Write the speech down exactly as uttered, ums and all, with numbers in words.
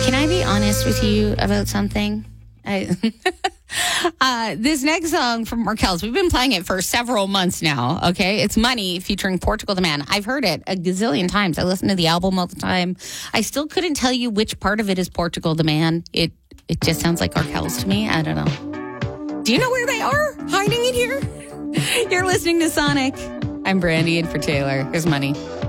Can I be honest with you about something? I, uh, this next song from Markel's, we've been playing it for several months now, okay? It's Money featuring Portugal the Man. I've heard it a gazillion times. I listen to the album all the time. I still couldn't tell you which part of it is Portugal the Man. It it just sounds like Markel's to me. I don't know. Do you know where they are? Hiding in here? You're listening to Sonic. I'm Brandy, and for Taylor, here's Money.